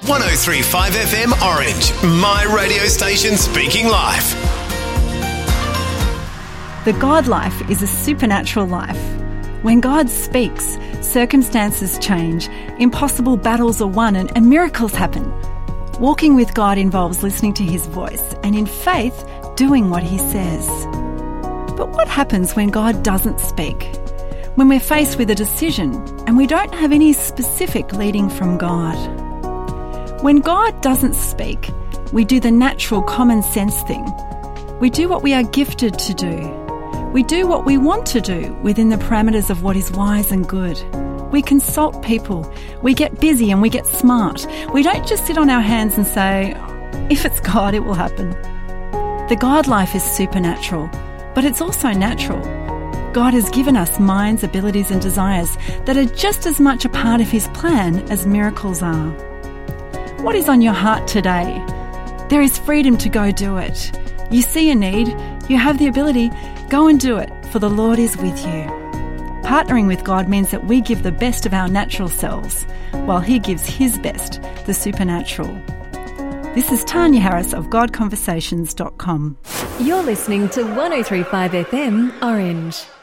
103.5 FM Orange, my radio station speaking life. The God life is a supernatural life. When God speaks, circumstances change, impossible battles are won and miracles happen. Walking with God involves listening to his voice and in faith, doing what he says. But what happens when God doesn't speak? When we're faced with a decision and we don't have any specific leading from God? When God doesn't speak, we do the natural common sense thing. We do what we are gifted to do. We do what we want to do within the parameters of what is wise and good. We consult people. We get busy and we get smart. We don't just sit on our hands and say, if it's God, it will happen. The God life is supernatural, but it's also natural. God has given us minds, abilities and desires that are just as much a part of his plan as miracles are. What is on your heart today? There is freedom to go do it. You see a need, you have the ability, go and do it, for the Lord is with you. Partnering with God means that we give the best of our natural selves, while he gives his best, the supernatural. This is Tanya Harris of GodConversations.com. You're listening to 103.5 FM Orange.